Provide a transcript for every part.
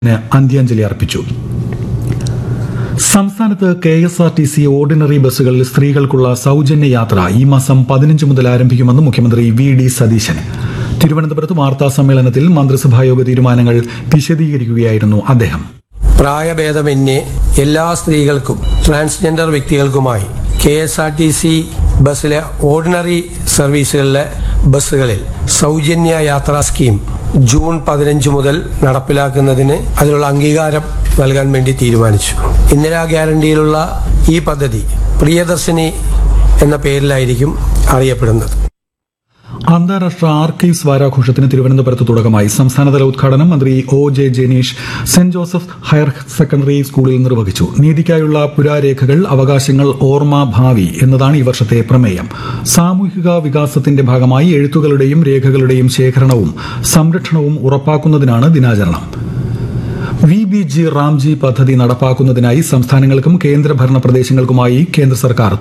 അന്ത്യാഞ്ജലി അർപ്പിച്ചു. സംസ്ഥാനത്ത് KSRTC ഓർഡിനറി ബസ്സുകളിൽ സ്ത്രീകൾക്കുള്ള സൌജന്യ യാത്ര ഈ മാസം 15 മുതൽ ആരംഭിക്കുമെന്ന് മുഖ്യമന്ത്രി V.D. സതീശൻ തിരുവനന്തപുരത്ത് വാർത്താസമ്മേളനത്തിൽ മന്ത്രിസഭായോഗ തീരുമാനങ്ങൾ വിശദീകരിക്കുകയായിരുന്നു അദ്ദേഹം. പ്രായഭേദമന്യേ എല്ലാ സ്ത്രീകൾക്കും ട്രാൻസ്ജെൻഡർ വ്യക്തികൾക്കുമായി KSRTC ബസ്സിലെ ഓർഡിനറി സർവീസുകളിലെ ബസ്സുകളിൽ സൗജന്യ യാത്രാ സ്കീം ജൂൺ 15 മുതൽ നടപ്പിലാക്കുന്നതിന് അതിനുള്ള അംഗീകാരം നൽകാൻ വേണ്ടി തീരുമാനിച്ചു. ഇന്ദിരാ ഗ്യാരണ്ടിയിലുള്ള ഈ പദ്ധതി പ്രിയദർശിനി എന്ന പേരിലായിരിക്കും അറിയപ്പെടുന്നത്. അന്താരാഷ്ട്ര ആർക്കൈവ്സ് വാരാഘോഷത്തിന് തിരുവനന്തപുരത്ത് തുടക്കമായി. സംസ്ഥാനതല ഉദ്ഘാടനം മന്ത്രി O.J. Janeesh saint Joseph higher secondary സ്കൂളിൽ നിർവഹിച്ചു. നീതിക്കായുള്ള പുരാരേഖകൾ, അവകാശങ്ങൾ, ഓർമ്മ, ഭാവി എന്നതാണ് ഈ വർഷത്തെ പ്രമേയം. സാമൂഹിക വികാസത്തിന്റെ ഭാഗമായി എഴുത്തുകളുടെയും രേഖകളുടെയും ശേഖരണവും സംരക്ഷണവും ഉറപ്പാക്കുന്നതിനാണ് ദിനാചരണം. VBG റാംജി പദ്ധതി നടപ്പാക്കുന്നതിനായി സംസ്ഥാനങ്ങൾക്കും കേന്ദ്രഭരണ പ്രദേശങ്ങൾക്കുമായി കേന്ദ്ര സർക്കാർ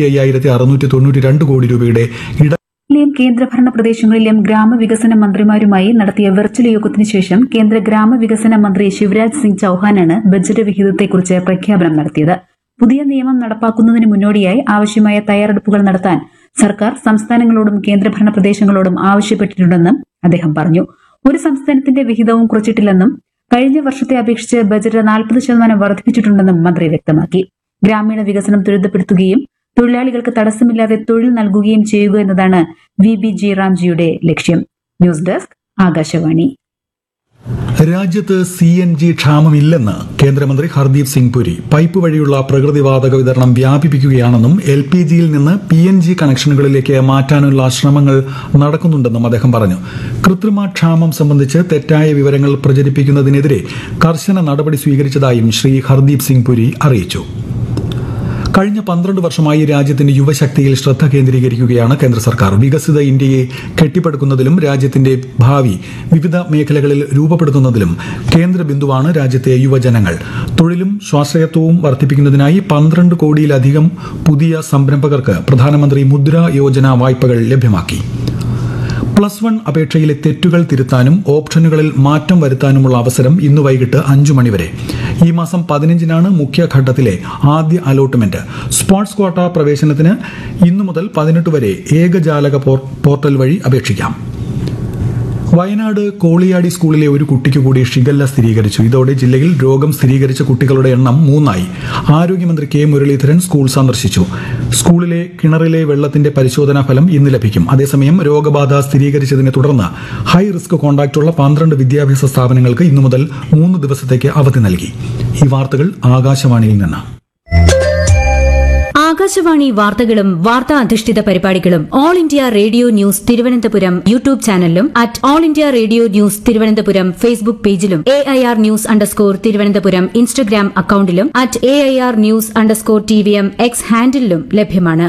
95,692 കോടി രൂപയുടെ കേന്ദ്രഭരണ പ്രദേശങ്ങളിലും ഗ്രാമവികസന മന്ത്രിമാരുമായി നടത്തിയ വെർച്വൽ യോഗത്തിനു ശേഷം കേന്ദ്ര ഗ്രാമവികസന മന്ത്രി ശിവരാജ് സിംഗ് ചൌഹാനാണ് ബജറ്റ് വിഹിതത്തെക്കുറിച്ച് പ്രഖ്യാപനം നടത്തിയത്. പുതിയ നിയമം നടപ്പാക്കുന്നതിന് മുന്നോടിയായി ആവശ്യമായ തയ്യാറെടുപ്പുകൾ നടത്താൻ സർക്കാർ സംസ്ഥാനങ്ങളോടും കേന്ദ്രഭരണ പ്രദേശങ്ങളോടും ആവശ്യപ്പെട്ടിട്ടുണ്ടെന്നും അദ്ദേഹം പറഞ്ഞു. ഒരു സംസ്ഥാനത്തിന്റെ വിഹിതവും കുറച്ചിട്ടില്ലെന്നും കഴിഞ്ഞ വർഷത്തെ അപേക്ഷിച്ച് ബജറ്റ് 40% വർദ്ധിപ്പിച്ചിട്ടുണ്ടെന്നും മന്ത്രി വ്യക്തമാക്കി. ഗ്രാമീണ വികസനം ത്വരിതപ്പെടുത്തുകയും തൊഴിലാളികൾക്ക് തടസ്സമില്ലാതെ തൊഴിൽ നൽകുകയും ചെയ്യുക എന്നതാണ് VBG റാംജിയുടെ ലക്ഷ്യം. News desk, Akashvani. രാജ്യത്ത് CNG ക്ഷാമമില്ലെന്ന് കേന്ദ്രമന്ത്രി ഹർദീപ് സിംഗ് പുരി. പൈപ്പ് വഴിയുള്ള പ്രകൃതിവാതക വിതരണം വ്യാപിപ്പിക്കുകയാണെന്നും LPGയിൽ നിന്ന് PNG കണക്ഷനുകളിലേക്ക് മാറ്റാനുള്ള ശ്രമങ്ങൾ നടക്കുന്നുണ്ടെന്നും അദ്ദേഹം പറഞ്ഞു. കൃത്രിമ ക്ഷാമം സംബന്ധിച്ച് തെറ്റായ വിവരങ്ങൾ പ്രചരിപ്പിക്കുന്നതിനെതിരെ കർശന നടപടി സ്വീകരിച്ചതായും ശ്രീ ഹർദീപ് സിംഗ് പുരി അറിയിച്ചു. കഴിഞ്ഞ 12 വർഷമായി രാജ്യത്തിന്റെ യുവശക്തിയിൽ ശ്രദ്ധ കേന്ദ്രീകരിക്കുകയാണ് കേന്ദ്ര സർക്കാർ. വികസിത ഇന്ത്യയെ കെട്ടിപ്പടുക്കുന്നതിലും രാജ്യത്തിന്റെ ഭാവി വിവിധ മേഖലകളിൽ രൂപപ്പെടുത്തുന്നതിലും കേന്ദ്ര ബിന്ദുവാണ് രാജ്യത്തെ യുവജനങ്ങൾ. തൊഴിലും സ്വാശ്രയത്വവും വർദ്ധിപ്പിക്കുന്നതിനായി 12 കോടിയിലധികം പുതിയ സംരംഭകർക്ക് പ്രധാനമന്ത്രി മുദ്ര യോജന വായ്പകൾ ലഭ്യമാക്കി. +1 അപേക്ഷയിലെ തെറ്റുകൾ തിരുത്താനും ഓപ്ഷനുകളിൽ മാറ്റം വരുത്താനുമുള്ള അവസരം ഇന്ന് വൈകിട്ട് 5 മണിവരെ. ഈ മാസം 15-നാണ് മുഖ്യഘട്ടത്തിലെ ആദ്യ അലോട്ട്മെന്റ്. സ്പോർട്സ് ക്വാട്ട പ്രവേശനത്തിന് ഇന്നു മുതൽ 18 വരെ ഏകജാലക പോർട്ടൽ വഴി അപേക്ഷിക്കാം. വയനാട് കോളിയാടി സ്കൂളിലെ ഒരു കുട്ടിക്ക് കൂടി ഷിഗല്ല സ്ഥിരീകരിച്ചു. ഇതോടെ ജില്ലയിൽ രോഗം സ്ഥിരീകരിച്ച കുട്ടികളുടെ എണ്ണം 3ആയി. ആരോഗ്യമന്ത്രി K. മുരളീധരൻ സ്കൂൾ സന്ദർശിച്ചു. സ്കൂളിലെ കിണറിലെ വെള്ളത്തിന്റെ പരിശോധനാ ഫലം ഇന്ന് ലഭിക്കും. അതേസമയം രോഗബാധ സ്ഥിരീകരിച്ചതിനെ തുടർന്ന് ഹൈ റിസ്ക് കോണ്ടാക്റ്റുള്ള 12 വിദ്യാഭ്യാസ സ്ഥാപനങ്ങൾക്ക് ഇന്നു മുതൽ 3 ദിവസത്തേക്ക് അവധി നൽകി. ഈ വാർത്തകൾ ആകാശവാണിയിൽ നിന്ന്. ആകാശവാണി വാർത്തകളും വാർത്താ അധിഷ്ഠിത പരിപാടികളും all India radio news Thiruvananthapuram YouTube ചാനലിലും @all India radio news Thiruvananthapuram Facebook പേജിലും AIR ന്യൂസ് _ ഇൻസ്റ്റഗ്രാം അക്കൌണ്ടിലും @AIR ന്യൂസ് _ X ഹാൻഡിലും ലഭ്യമാണ്.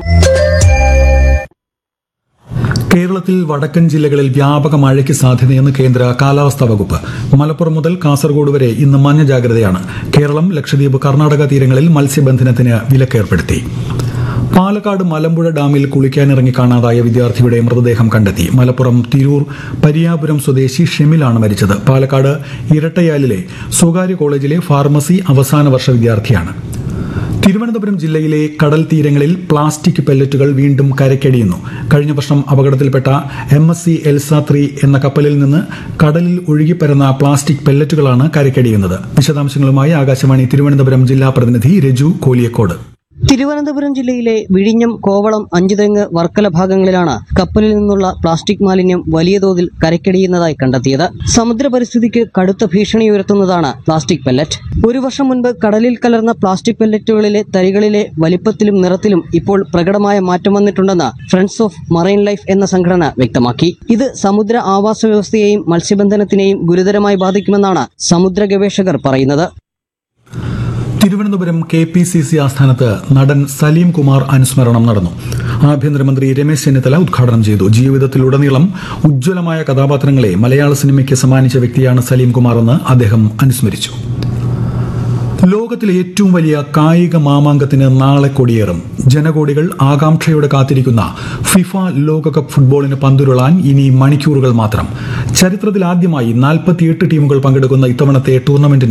കേരളത്തിൽ വടക്കൻ ജില്ലകളിൽ വ്യാപക മഴയ്ക്ക് സാധ്യതയെന്ന് കേന്ദ്ര കാലാവസ്ഥാ വകുപ്പ്. മലപ്പുറം മുതൽ കാസർഗോഡ് വരെ ഇന്ന് മഞ്ഞ ജാഗ്രതയാണ്. കേരളം, ലക്ഷദ്വീപ്, കർണാടക തീരങ്ങളിൽ മത്സ്യബന്ധനത്തിന് വിലക്കേർപ്പെടുത്തി. പാലക്കാട് മലമ്പുഴ ഡാമിൽ കുളിക്കാനിറങ്ങി കാണാതായ വിദ്യാർത്ഥിയുടെ മൃതദേഹം കണ്ടെത്തി. മലപ്പുറം തിരൂർ പരിയാപുരം സ്വദേശി ഷെമിലാണ് മരിച്ചത്. പാലക്കാട് ഇരട്ടയാലിലെ സ്വകാര്യ കോളേജിലെ ഫാർമസി അവസാന വർഷ വിദ്യാർത്ഥിയാണ്. തിരുവനന്തപുരം ജില്ലയിലെ കടൽ തീരങ്ങളിൽ പ്ലാസ്റ്റിക് പെല്ലറ്റുകൾ വീണ്ടും കരയ്ക്കടിയുന്നു. കഴിഞ്ഞ വർഷം അപകടത്തിൽപ്പെട്ട MSC എൽസ 3 എന്ന കപ്പലിൽ നിന്ന് കടലിൽ ഒഴുകിപ്പരുന്ന പ്ലാസ്റ്റിക് പെല്ലറ്റുകളാണ് കരയ്ക്കടിയുന്നത്. വിശദാംശങ്ങളുമായി ആകാശവാണി തിരുവനന്തപുരം ജില്ലാ പ്രതിനിധി രജു കോലിയക്കോട്. തിരുവനന്തപുരം ജില്ലയിലെ വിഴിഞ്ഞം, കോവളം, അഞ്ചുതെങ്ങ്, വർക്കല ഭാഗങ്ങളിലാണ് കപ്പലിൽ നിന്നുള്ള പ്ലാസ്റ്റിക് മാലിന്യം വലിയ തോതിൽ കരയ്ക്കടിയുന്നതായി കണ്ടെത്തിയത്. സമുദ്ര പരിസ്ഥിതിക്ക് കടുത്ത ഭീഷണി ഉയർത്തുന്നതാണ് പ്ലാസ്റ്റിക് പെല്ലറ്റ്. ഒരു വർഷം മുൻപ് കടലിൽ കലർന്ന പ്ലാസ്റ്റിക് പെല്ലറ്റുകളിലെ തരികളിലെ വലിപ്പത്തിലും നിറത്തിലും ഇപ്പോൾ പ്രകടമായ മാറ്റം വന്നിട്ടുണ്ടെന്ന് ഫ്രണ്ട്സ് ഓഫ് മറൈൻ ലൈഫ് എന്ന സംഘടന വ്യക്തമാക്കി. ഇത് സമുദ്ര ആവാസ വ്യവസ്ഥയെയും മത്സ്യബന്ധനത്തിനെയും ഗുരുതരമായി ബാധിക്കുമെന്നാണ് സമുദ്ര ഗവേഷകർ പറയുന്നത്. തിരുവനന്തപുരം KPCC ആസ്ഥാനത്ത് നടൻ സലീം കുമാർ അനുസ്മരണം നടന്നു. ആഭ്യന്തരമന്ത്രി രമേശ് ചെന്നിത്തല ഉദ്ഘാടനം ചെയ്തു. ജീവിതത്തിലുടനീളം ഉജ്ജ്വലമായ കഥാപാത്രങ്ങളെ മലയാള സിനിമയ്ക്ക് സമ്മാനിച്ച വ്യക്തിയാണ് സലീം കുമാർ എന്ന് അദ്ദേഹം അനുസ്മരിച്ചു. ലോകത്തിലെ ഏറ്റവും വലിയ കായിക മാമാങ്കത്തിന് നാളെ കൊടിയേറും. ജനകോടികൾ ആകാംക്ഷയോടെ കാത്തിരിക്കുന്ന ഫിഫ ലോകകപ്പ് ഫുട്ബോളിന് പന്തുരുളാൻ ഇനി മണിക്കൂറുകൾ മാത്രം. ചരിത്രത്തിലാദ്യമായി 48 ടീമുകൾ പങ്കെടുക്കുന്ന ഇത്തവണത്തെ ടൂർണമെന്റിന്